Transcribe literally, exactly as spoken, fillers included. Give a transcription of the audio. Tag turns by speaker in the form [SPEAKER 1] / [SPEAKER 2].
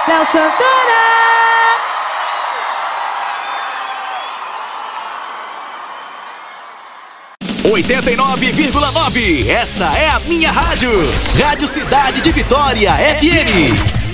[SPEAKER 1] Léo Santana!
[SPEAKER 2] oitenta e nove vírgula nove. Esta é a minha rádio. Rádio Cidade de Vitória F M.